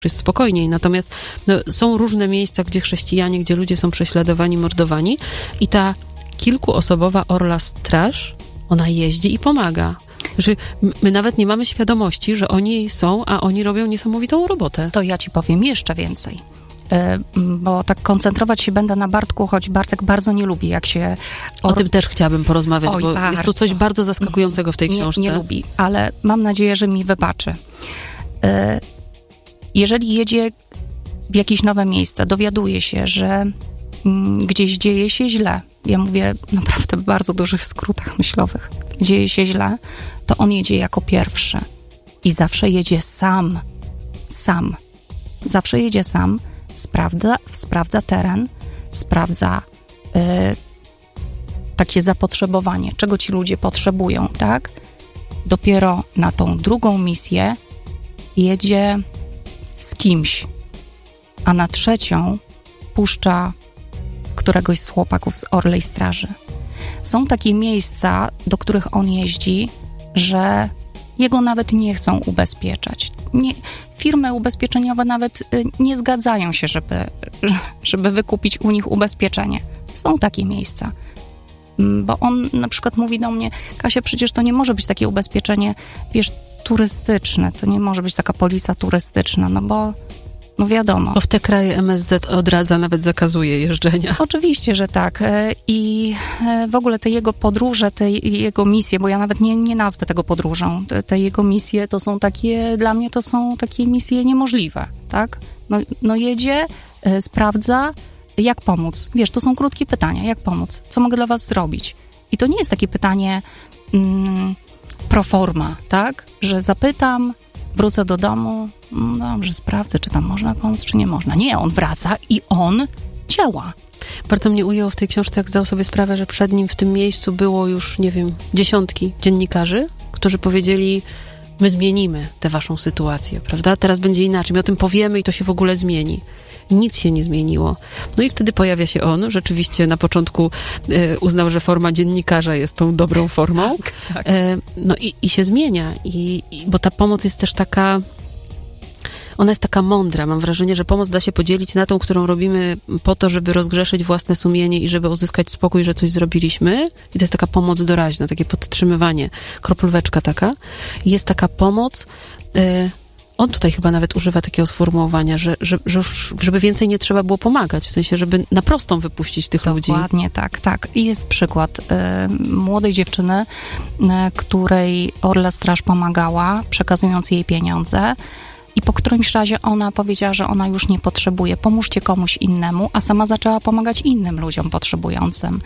jest spokojniej. Natomiast są różne miejsca, gdzie chrześcijanie, gdzie ludzie są prześladowani, mordowani i ta kilkuosobowa Orla Straż, ona jeździ i pomaga. Że my nawet nie mamy świadomości, że oni są, a oni robią niesamowitą robotę. To ja ci powiem jeszcze więcej. Bo tak koncentrować się będę na Bartku, choć Bartek bardzo nie lubi, jak się... O tym też chciałabym porozmawiać, bo bardzo. jest tu coś bardzo zaskakującego w tej książce. Nie lubi, ale mam nadzieję, że mi wybaczy. Jeżeli jedzie w jakieś nowe miejsce, dowiaduje się, że gdzieś dzieje się źle, ja mówię naprawdę w bardzo dużych skrótach myślowych, dzieje się źle, to on jedzie jako pierwszy. I zawsze jedzie sam. Zawsze jedzie sam, sprawdza teren, sprawdza takie zapotrzebowanie, czego ci ludzie potrzebują, tak? Dopiero na tą drugą misję jedzie z kimś, a na trzecią puszcza któregoś z chłopaków z Orlej Straży. Są takie miejsca, do których on jeździ, że jego nawet nie chcą ubezpieczać. Firmy ubezpieczeniowe nawet nie zgadzają się, żeby wykupić u nich ubezpieczenie. Są takie miejsca. Bo on na przykład mówi do mnie: Kasia, przecież to nie może być takie ubezpieczenie, wiesz, turystyczne. To nie może być taka polisa turystyczna, no bo no wiadomo. Bo w te kraje MSZ odradza, nawet zakazuje jeżdżenia. Oczywiście, że tak. I w ogóle te jego podróże, te jego misje, bo ja nawet nie nazwę tego podróżą, te jego misje to są takie, dla mnie to są takie misje niemożliwe, tak? No jedzie, sprawdza, jak pomóc. Wiesz, to są krótkie pytania, jak pomóc? Co mogę dla was zrobić? I to nie jest takie pytanie pro forma, tak? Że zapytam, wrócę do domu, no dobrze, sprawdzę, czy tam można pomóc, czy nie można. Nie, on wraca i on działa. Bardzo mnie ujęło w tej książce, jak zdał sobie sprawę, że przed nim w tym miejscu było już, nie wiem, dziesiątki dziennikarzy, którzy powiedzieli: my zmienimy tę waszą sytuację, prawda? Teraz będzie inaczej, my o tym powiemy i to się w ogóle zmieni. I nic się nie zmieniło. No i wtedy pojawia się on. Rzeczywiście na początku uznał, że forma dziennikarza jest tą dobrą formą. Tak. No i się zmienia. Bo ta pomoc jest też taka... Ona jest taka mądra. Mam wrażenie, że pomoc da się podzielić na tą, którą robimy po to, żeby rozgrzeszyć własne sumienie i żeby uzyskać spokój, że coś zrobiliśmy. I to jest taka pomoc doraźna, takie podtrzymywanie, kroplóweczka taka. I jest taka pomoc... On tutaj chyba nawet używa takiego sformułowania, że już, żeby więcej nie trzeba było pomagać, w sensie, żeby na prostą wypuścić tych ludzi. Dokładnie, tak. I jest przykład młodej dziewczyny, której Orla Straż pomagała, przekazując jej pieniądze, i po którymś razie ona powiedziała, że ona już nie potrzebuje. Pomóżcie komuś innemu, a sama zaczęła pomagać innym ludziom potrzebującym.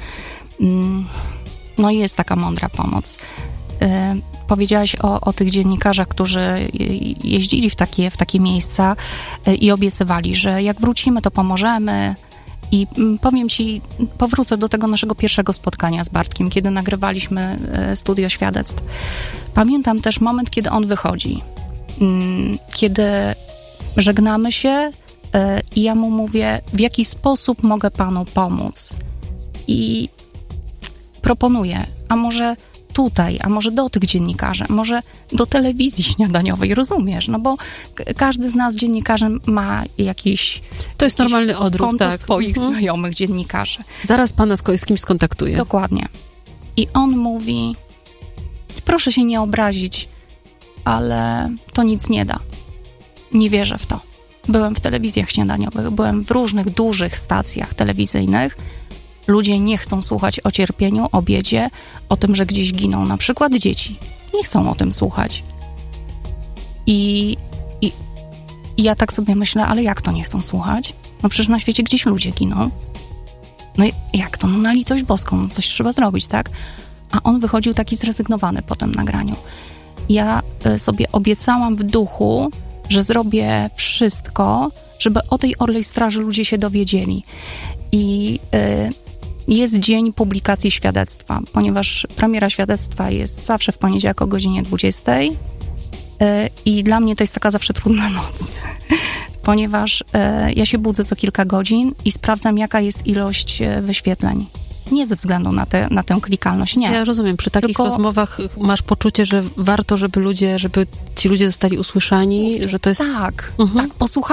No i jest taka mądra pomoc. Powiedziałaś o tych dziennikarzach, którzy jeździli w takie miejsca i obiecywali, że jak wrócimy, to pomożemy. I powiem ci, powrócę do tego naszego pierwszego spotkania z Bartkiem, kiedy nagrywaliśmy studio świadectw. Pamiętam też moment, kiedy on wychodzi. Kiedy żegnamy się i ja mu mówię, w jaki sposób mogę panu pomóc. I proponuję, a może tutaj, a może do tych dziennikarzy, może do telewizji śniadaniowej, rozumiesz? No bo każdy z nas dziennikarzy ma jakiś... To jest normalny odruch, konto tak. swoich znajomych dziennikarzy. Zaraz pana z kimś skontaktuję. Dokładnie. I on mówi, proszę się nie obrazić, ale to nic nie da. Nie wierzę w to. Byłem w telewizjach śniadaniowych, byłem w różnych dużych stacjach telewizyjnych. Ludzie nie chcą słuchać o cierpieniu, o biedzie, o tym, że gdzieś giną na przykład dzieci. Nie chcą o tym słuchać. I ja tak sobie myślę, ale jak to nie chcą słuchać? No przecież na świecie gdzieś ludzie giną. No jak to? No na litość boską, no coś trzeba zrobić, tak? A on wychodził taki zrezygnowany po tym nagraniu. Ja sobie obiecałam w duchu, że zrobię wszystko, żeby o tej Orlej Straży ludzie się dowiedzieli. I jest dzień publikacji świadectwa, ponieważ premiera świadectwa jest zawsze w poniedziałek o godzinie 20. I dla mnie to jest taka zawsze trudna noc, ponieważ ja się budzę co kilka godzin i sprawdzam, jaka jest ilość wyświetleń. Nie ze względu na tę klikalność, nie. Ja rozumiem, przy takich rozmowach masz poczucie, że warto, żeby ci ludzie zostali usłyszani, że to jest... Tak, tak, posłuchaj.